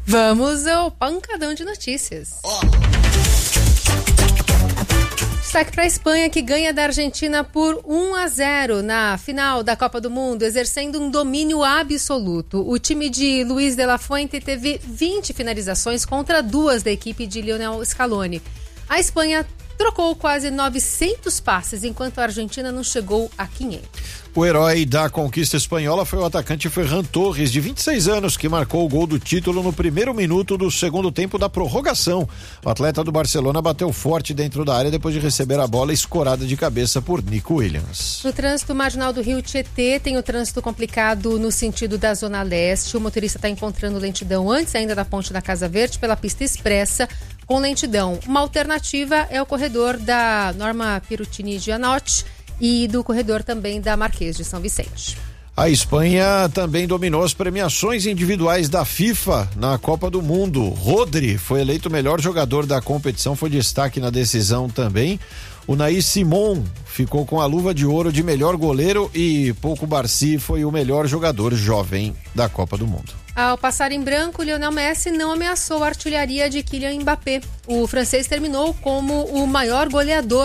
Vamos ao pancadão de notícias. Destaque para a Espanha, que ganha da Argentina por 1-0 na final da Copa do Mundo, exercendo um domínio absoluto. O time de Luis de la Fuente teve 20 finalizações contra 2 da equipe de Lionel Scaloni. A Espanha trocou quase 900 passes, enquanto a Argentina não chegou a 500. O herói da conquista espanhola foi o atacante Ferran Torres, de 26 anos, que marcou o gol do título no primeiro minuto do segundo tempo da prorrogação. O atleta do Barcelona bateu forte dentro da área depois de receber a bola escorada de cabeça por Nico Williams. No trânsito marginal do Rio Tietê, tem o trânsito complicado no sentido da Zona Leste. O motorista está encontrando lentidão antes ainda da Ponte da Casa Verde pela pista expressa, com lentidão. Uma alternativa é o corredor da Norma Pirutini Gianotti e do corredor também da Marquês de São Vicente. A Espanha também dominou as premiações individuais da FIFA na Copa do Mundo. Rodri foi eleito o melhor jogador da competição, foi destaque na decisão também. O Naí Simon ficou com a luva de ouro de melhor goleiro e Pouco Barsi foi o melhor jogador jovem da Copa do Mundo. Ao passar em branco, Lionel Messi não ameaçou a artilharia de Kylian Mbappé. O francês terminou como o maior goleador